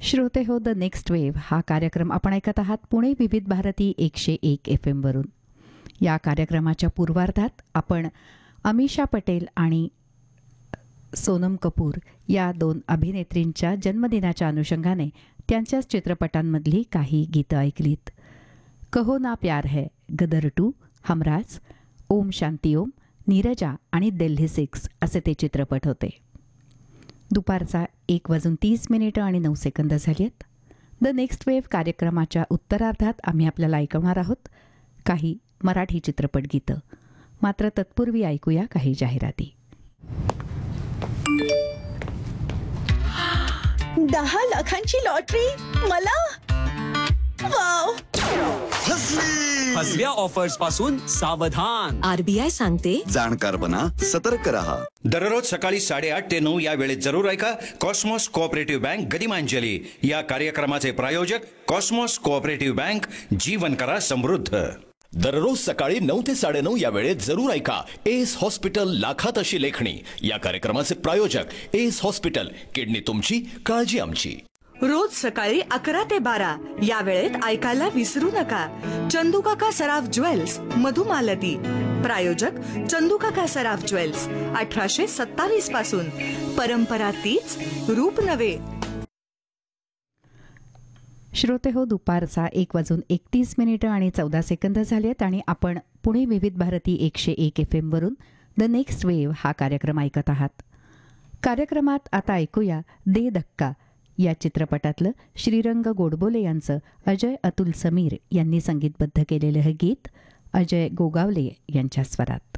श्रोते हो, the next wave हा कार्यक्रम आपण ऐकत आहात पुणे विविध भारती 101 FM वरून. या कार्यक्रमाच्या पूर्वार्धात आपण अमीषा पटेल आणि सोनम कपूर या दोन अभिनेत्रींच्या जन्मदिनाच्या अनुषंगाने त्यांच्याच चित्रपटांमधली काही गीतं ऐकलीत. कहो ना प्यार है, गदर 2, हमराज, ओम शांती ओम, नीरजा आणि दिल्ली 6 असे ते चित्रपट होते. दुपारचा 1:30 आणि 9 सेकंद झाली आहेत. द नेक्स्ट वेव्ह कार्यक्रमाच्या उत्तरार्धात आम्ही आपल्याला ऐकवणार आहोत काही मराठी चित्रपट गीतं. मात्र तत्पूर्वी ऐकूया काही जाहिराती. 10 लाखांची लॉटरी मला. वाव, फसव्या ऑफर्स पासून सावधान. आरबीआय सांगते, जाणकार बना, सतर्क रहा. दररोज सकाळी 8:30 ते 9 या वेळेत जरूर ऐका कॉस्मॉस कोऑपरेटिव्ह बँक गदिमांजली या कार्यक्रमाचे प्रायोजक कॉस्मॉस कोऑपरेटिव्ह बँक. जीवन करा समृद्ध. दररोज सकाळी 9 ते 9:30 या वेळेत जरूर ऐका एस हॉस्पिटल लाखात अशी लेखणी या कार्यक्रमाचे प्रायोजक एस हॉस्पिटल. किडनी तुमची, काळजी आमची. रोज सकाळी 11 ते 12 या वेळेत ऐकायला विसरू नका चंदूकाका सराफ ज्वेल्स मधुमालती. प्रायोजक चंदूकाका सराफ ज्वेल्स. 1827 पासून परंपरा तीच, रूप नवे. श्रोते हो, दुपारचा 1:31 आणि 14 सेकंद झाले आहेत आणि आपण पुणे विविध भारती 101 FM वरून द नेक्स्ट वेव्ह हा कार्यक्रम ऐकत आहात. कार्यक्रमात आता ऐकूया दे धक्का या चित्रपटातलं श्रीरंग गोडबोले यांचं अजय अतुल समीर यांनी संगीतबद्ध केलेलं हे गीत अजय गोगावले यांच्या स्वरात.